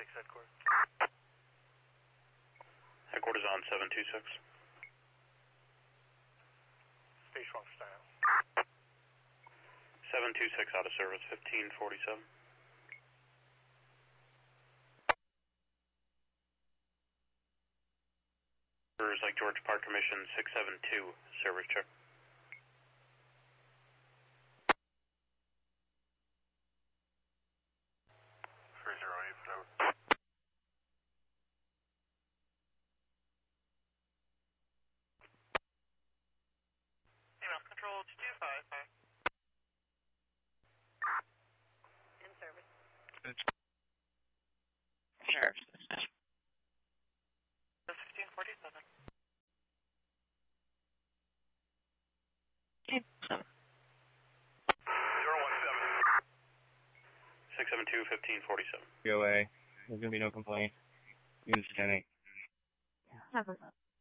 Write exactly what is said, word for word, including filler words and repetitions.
six headquarters. Headquarters on seven two six. Spacewalk style. seven two six out of service, fifteen forty-seven. Like George Park Commission six seven two, service check. three zero eight, float. Email control two two five five. In service. Sheriff's. fifteen forty-seven. six seven two, fifteen forty-seven. Go away. There's going to be no complaint. Unit ten eight. Have a